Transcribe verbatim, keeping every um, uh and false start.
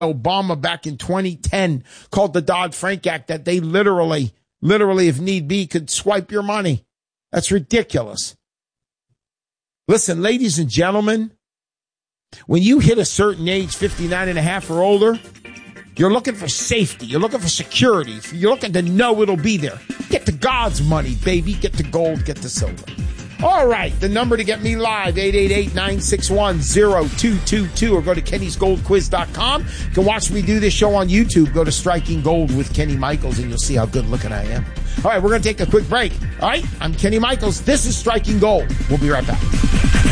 Obama back in twenty ten called the Dodd-Frank Act, that they literally, literally, if need be, could swipe your money. That's ridiculous. Listen, ladies and gentlemen, when you hit a certain age, fifty-nine and a half or older, you're looking for safety. You're looking for security. You're looking to know it'll be there. Get to God's money, baby. Get to gold. Get to silver. All right. The number to get me live, eight eight eight, nine six one, zero two two two, or go to kennys gold quiz dot com. You can watch me do this show on YouTube. Go to Striking Gold with Kenny Michaels, and you'll see how good looking I am. All right. We're going to take a quick break. All right. I'm Kenny Michaels. This is Striking Gold. We'll be right back.